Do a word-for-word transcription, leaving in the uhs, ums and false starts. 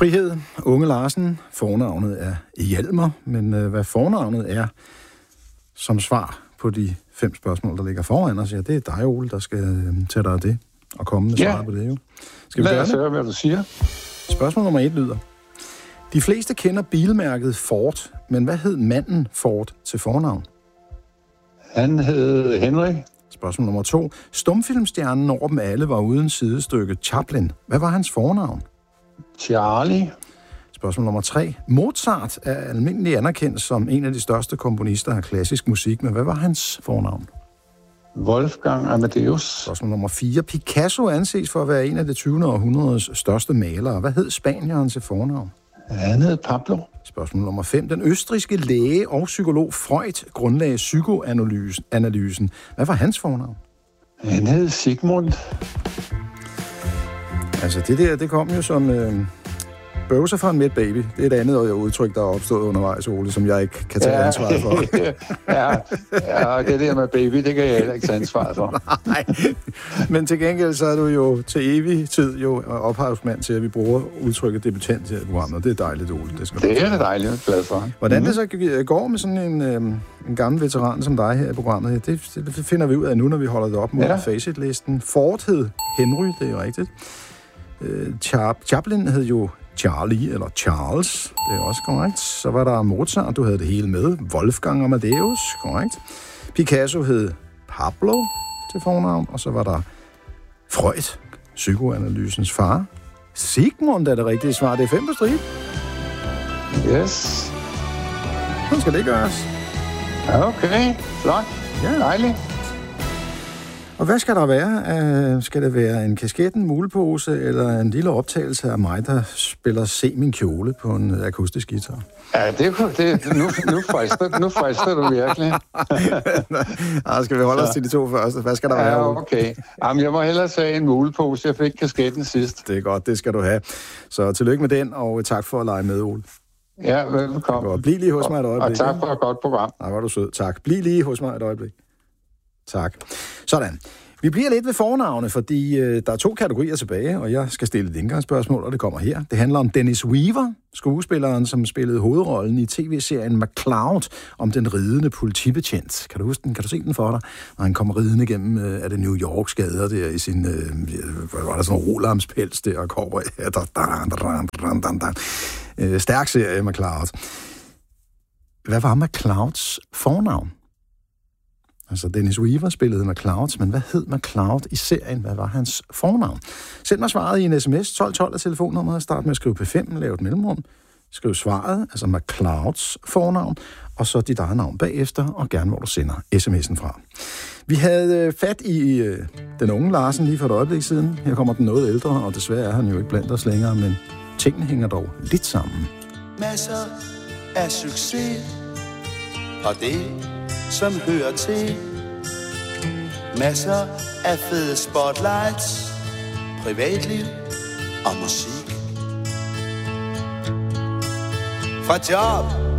Frihed, Unge Larsen. Fornavnet er Hjalmar, men øh, hvad fornavnet er som svar på de fem spørgsmål, der ligger foran os, ja, det er dig, Ole, der skal øh, tage dig af det og komme med ja. svar på det, jo. Skal vi Lad gøre os det? høre, hvad du siger. Spørgsmål nummer et lyder: de fleste kender bilmærket Ford, men hvad hed manden Ford til fornavn? Han hed Henry. Spørgsmål nummer to: stumfilmstjernen over dem alle var uden sidestykke Chaplin. Hvad var hans fornavn? Charlie. Spørgsmål nummer tre: Mozart er almindeligt anerkendt som en af de største komponister af klassisk musik, men hvad var hans fornavn? Wolfgang Amadeus. Spørgsmål nummer fire: Picasso anses for at være en af det tyvende århundredes største malere. Hvad hed spanieren til fornavn? Han hed Pablo. Spørgsmål nummer fem: den østrigske læge og psykolog Freud grundlagde psykoanalysen. Hvad var hans fornavn? Han hed Sigmund. Altså det der, det kom jo som øh, bøvser fra en midt baby. Det er et andet udtryk, der er opstået undervejs, Ole, som jeg ikke kan tage ja, ansvar for. ja, ja, det der med baby, det kan jeg heller ikke tage ansvar for. Nej, men til gengæld så er du jo til evig tid jo ophavsmand til, at vi bruger udtrykket debutant til programmet. Det er dejligt, Ole. Det, skal det er det dejligt, jeg er glad for. Hvordan mm-hmm. det så går med sådan en, øh, en gammel veteran som dig her i programmet, det, det finder vi ud af nu, når vi holder det op mod ja. Facit-listen. Ford hed Henry, det er jo rigtigt. Chaplin hed jo Charlie, eller Charles, det er også korrekt. Så var der Mozart, du havde det hele med. Wolfgang Amadeus, korrekt. Picasso hed Pablo til fornavn, og så var der Freud, psykoanalysens far. Sigmund er det rigtige svar, det er fem på stribe. Yes. Hvordan skal det gøres? Okay, flot. Ja, dejligt. Og hvad skal der være? Uh, skal det være en kasket, en mulepose, eller en lille optagelse af mig, der spiller Se min kjole på en akustisk guitar? Ja, det, det nu, nu, frister, nu frister du virkelig. Nå, skal vi holde Så. os til de to første? Hvad skal der ja, være? Ja, okay. Jamen, jeg må hellere tage en mulepose. Jeg fik kasketten sidst. Det er godt, det skal du have. Så tillykke med den, og tak for at lege med, Ole. Ja, velkommen. Godt. Bliv lige hos mig et øjeblik. Og tak for et godt program. Nej, var du sød. Tak. Bliv lige hos mig et øjeblik. Tak. Sådan. Vi bliver lidt ved fornavne, fordi øh, der er to kategorier tilbage, og jeg skal stille et indgangsspørgsmål, og det kommer her. Det handler om Dennis Weaver, skuespilleren, som spillede hovedrollen i tv-serien McCloud om den ridende politibetjent. Kan du huske den? Kan du se den for dig? Når han kommer ridende gennem øh, af det New Yorks gader der i sin, øh, var der sådan en rolamspels der, og kommer øh, stærk serie McCloud. Hvad var McClouds fornavn? Altså, Dennis Weaver spillede McCloud, men hvad hed McCloud i serien? Hvad var hans fornavn? Send mig svaret i en sms. tolv tolv er telefonnummeret. Start med at skrive P fem, lav et mellemrum. Skriv svaret, altså McClouds fornavn, og så dit eget navn bagefter, og gerne hvor du sender sms'en fra. Vi havde fat i øh, den unge Larsen lige for et øjeblik siden. Her kommer den noget ældre, og desværre er han jo ikke blandt os længere, men tingene hænger dog lidt sammen. Masser af succes, og det som hører til. Masser af fede spotlights, privatliv og musik. Fra job